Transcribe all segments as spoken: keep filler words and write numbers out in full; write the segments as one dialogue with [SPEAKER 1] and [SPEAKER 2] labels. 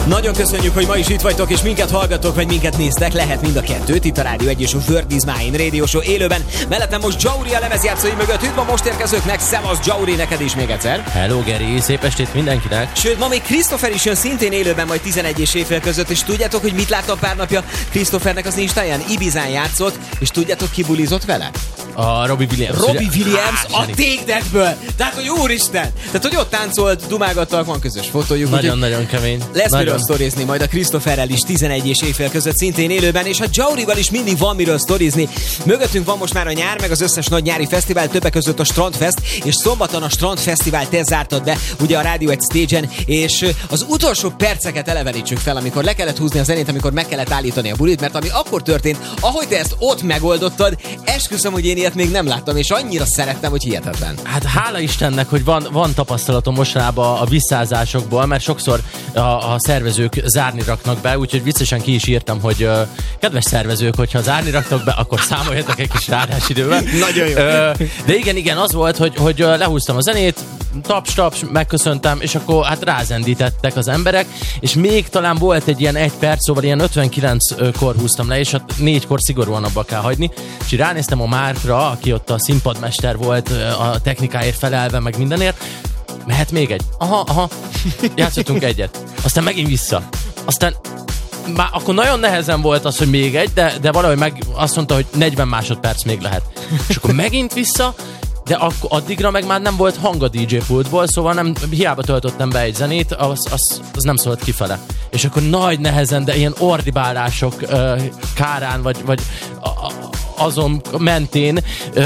[SPEAKER 1] Nagyon köszönjük, hogy ma is itt vagytok, és minket hallgatok, vagy minket néztek. Lehet mind a kettőt, itt a Rádió egy és a Word is Mine Radio Show élőben. Mellettem most Jauri a lemezjátszói mögött. Üdv a most érkezőknek, szevasz Jauri, neked is még egyszer.
[SPEAKER 2] Hello Geri, szép estét mindenkinek.
[SPEAKER 1] Sőt, ma még Christopher is jön szintén élőben, majd tizenegy és éjfél között, és tudjátok, hogy mit láttam pár napja Christophernek az Instáján? Ibizán játszott, és tudjátok, ki bulizott vele?
[SPEAKER 2] A Robbie Williams.
[SPEAKER 1] Robbie Williams á, a Take That-ből. Tehát, hogy úristen! Tehát, hogy ott táncolt, dumálgattak, van közös fotójuk.
[SPEAKER 2] Nagyon-nagyon kemény.
[SPEAKER 1] Lesz
[SPEAKER 2] nagyon.
[SPEAKER 1] miről sztorizni, majd a Christopherrel is tizenegy és éjfél között szintén élőben, és a Jaurival is mindig van miről sztorizni. Mögöttünk van most már a nyár, meg az összes nagy nyári fesztivál, többek között a Strandfest, és szombaton a Strandfesztivált te zártad be, ugye a Rádió egy stage-en, és az utolsó perceket elevenítsük fel, amikor le kellett húzni a zenét, amikor meg kellett állítani a bulit, mert ami akkor történt, ahogy te ezt ott megoldottad, esküszöm, hogy én ilyet még nem láttam, és annyira szerettem, hogy hihetetlen.
[SPEAKER 2] Hát hála Istennek, hogy van, van tapasztalatom mostanában a visszázásokból, mert sokszor a, a szervezők zárni raknak be, úgyhogy viccesen ki is írtam, hogy uh, kedves szervezők, hogyha zárni raknak be, akkor számoljatok egy kis ráadásidővel.
[SPEAKER 1] Nagyon jó.
[SPEAKER 2] Uh, de igen, igen, az volt, hogy, hogy uh, lehúztam a zenét, taps, taps, megköszöntem, és akkor hát rázendítettek az emberek, és még talán volt egy ilyen egy perc, szóval ilyen ötvenkilenckor húztam le, és hát négykor szigorúan abba kell hagyni, és ránéztem a Márkra, aki ott a színpadmester volt, a technikáért felelve, meg mindenért, mehet még egy. Aha, aha, játszottunk egyet. Aztán megint vissza. Aztán már akkor nagyon nehezen volt az, hogy még egy, de, de valahogy meg azt mondta, hogy negyven másodperc még lehet. És akkor megint vissza, de akkor addigra meg már nem volt hang a dé dzsé pultból, szóval nem, hiába töltöttem be egy zenét, az, az, az nem szólt kifele. És akkor nagy nehezen, de ilyen ordibálások uh, kárán, vagy, vagy a, a, azon mentén uh,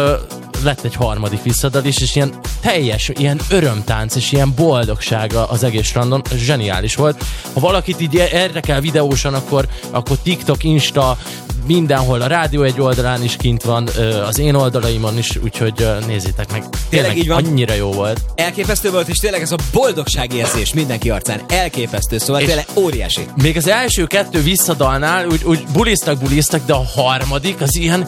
[SPEAKER 2] lett egy harmadik visszadalás, és ilyen teljes, ilyen örömtánc, és ilyen boldogság az egész strandon, zseniális volt. Ha valakit így érdekel videósan, akkor, akkor TikTok, Insta, mindenhol, a Rádió egy oldalán is kint van, az én oldalaimon is, úgyhogy nézzétek meg. Tényleg így van. Annyira jó volt.
[SPEAKER 1] Elképesztő volt, és tényleg ez a boldogságérzés mindenki arcán. Elképesztő, szóval és tényleg óriási.
[SPEAKER 2] Még az első kettő visszadalnál úgy, úgy buliztak, buliztak, de a harmadik az ilyen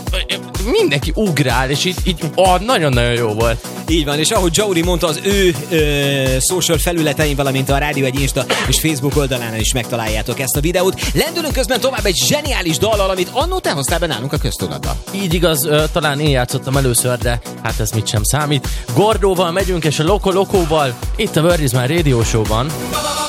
[SPEAKER 2] mindenki ugrál, és így, így oh, nagyon-nagyon jó volt.
[SPEAKER 1] Így van, és ahogy Jauri mondta, az ő ö, social felületein, valamint a Rádió egy Insta és Facebook oldalán is megtaláljátok ezt a videót. Lendülünk közben tovább egy zseniális dallal, amit annó te hoztál be nálunk a köztudatba.
[SPEAKER 2] Így igaz, ö, talán én játszottam először, de hát ez mit sem számít. Gordóval megyünk, és a Loko Lokóval itt a Word is Mine Radio Show-ban.